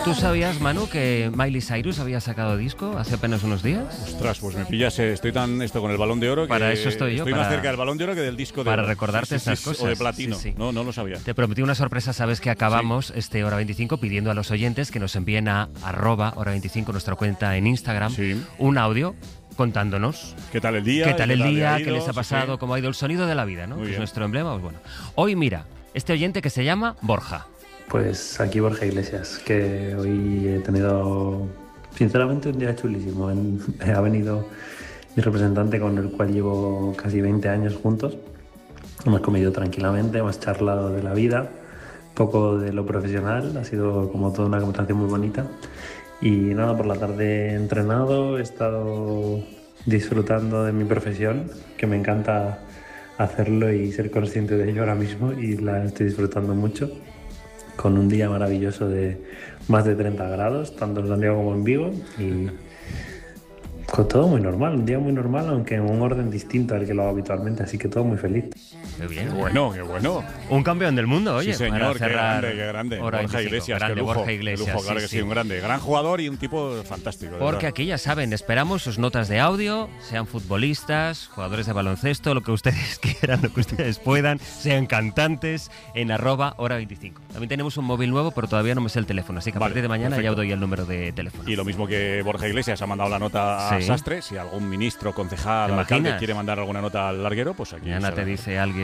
¿Tú sabías, Manu, que Miley Cyrus había sacado disco hace apenas unos días? Ostras, pues me pillas, estoy tan con el Balón de Oro que para eso estoy yo, más cerca del Balón de Oro que del disco de para oro. recordarte estas cosas. O de platino. Sí. No lo sabía. Te prometí una sorpresa, sabes que acabamos este Hora 25 pidiendo a los oyentes que nos envíen a @Hora25, nuestra cuenta en Instagram, un audio contándonos qué tal el día, qué les ha pasado, cómo ha ido el sonido de la vida, ¿no? Que es nuestro emblema. Pues bueno, hoy mira, este oyente que se llama Borja. Pues aquí Borja Iglesias, que hoy he tenido, sinceramente, un día chulísimo. Ha venido mi representante con el cual llevo casi 20 años juntos. Hemos comido tranquilamente, hemos charlado de la vida, poco de lo profesional, ha sido como toda una conversación muy bonita. Y nada, por la tarde he entrenado, he estado disfrutando de mi profesión, que me encanta hacerlo y ser consciente de ello ahora mismo, y la estoy disfrutando mucho, con un día maravilloso de más de 30 grados, tanto en Santiago como en Vigo, y con todo muy normal, un día muy normal, aunque en un orden distinto al que lo hago habitualmente, así que todo muy feliz. Qué bien. Qué bueno. Un campeón del mundo, oye. Sí, señor, para qué grande. Borja Iglesias, grande, qué lujo. Borja Iglesias, Lujo, claro que sí, un grande. Gran jugador y un tipo fantástico. Porque aquí, ya saben, esperamos sus notas de audio, sean futbolistas, jugadores de baloncesto, lo que ustedes quieran, lo que ustedes puedan, sean cantantes, en @Hora25. También tenemos un móvil nuevo, pero todavía no me sé el teléfono, así que a partir de mañana ya os doy el número de teléfono. Y lo mismo que Borja Iglesias ha mandado la nota a Sastre, si algún ministro, concejal, alcalde quiere mandar alguna nota al larguero, pues aquí. Mañana te dice alguien.